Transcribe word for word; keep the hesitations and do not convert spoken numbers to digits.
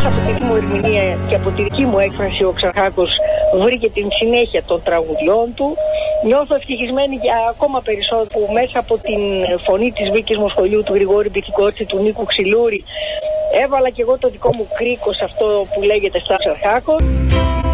μέσα από τη δική μου ερμηνεία και από τη δική μου έκφραση ο Ξαρχάκος βρήκε την συνέχεια των τραγουδιών του. Νιώθω ευτυχισμένη για ακόμα περισσότερο που μέσα από την φωνή της Βίκης Μοσχολιού, του Γρηγόρη Μπιθικότσι, του Νίκου Ξυλούρη έβαλα και εγώ το δικό μου κρίκο σε αυτό που λέγεται στα Ξαρχάκος.